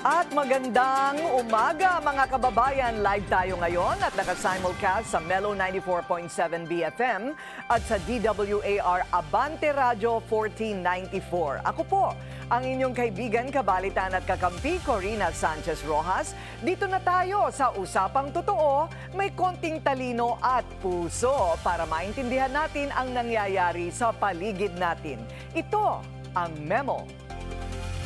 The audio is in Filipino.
At magandang umaga mga kababayan. Live tayo ngayon at naka-simulcast sa Mellow 94.7 BFM at sa DWAR Abante Radio 1494. Ako po, ang inyong kaibigan, kabalitan at kakampi, Corina Sanchez Rojas. Dito na tayo sa Usapang Totoo, may konting talino at puso para maintindihan natin ang nangyayari sa paligid natin. Ito ang Memo.